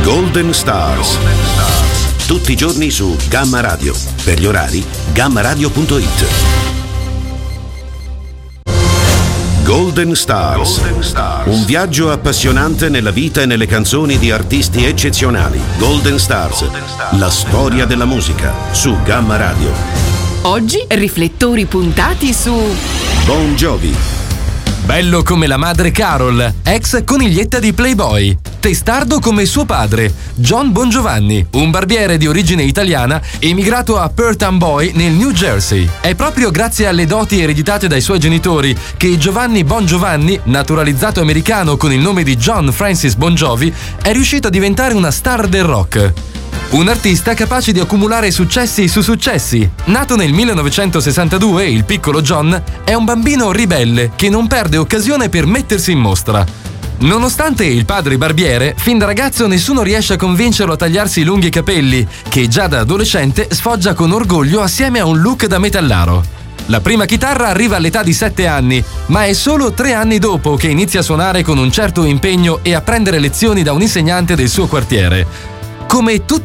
Golden Stars. Tutti i giorni su Gamma Radio. Per gli orari, gammaradio.it. Golden Stars. Un viaggio appassionante nella vita e nelle canzoni di artisti eccezionali. Golden Stars. La storia della musica su Gamma Radio. Oggi riflettori puntati su Bon Jovi. Bello come la madre Carol, ex coniglietta di Playboy. Testardo come suo padre, John Bon Giovanni, un barbiere di origine italiana emigrato a Perth Amboy nel New Jersey. È proprio grazie alle doti ereditate dai suoi genitori che Giovanni Bon Giovanni, naturalizzato americano con il nome di John Francis Bon Jovi, è riuscito a diventare una star del rock. Un artista capace di accumulare successi su successi. Nato nel 1962, il piccolo John è un bambino ribelle che non perde occasione per mettersi in mostra. Nonostante il padre barbiere, fin da ragazzo nessuno riesce a convincerlo a tagliarsi i lunghi capelli, che già da adolescente sfoggia con orgoglio assieme a un look da metallaro. La prima chitarra arriva all'età di 7 anni, ma è solo 3 anni dopo che inizia a suonare con un certo impegno e a prendere lezioni da un insegnante del suo quartiere. Come tutti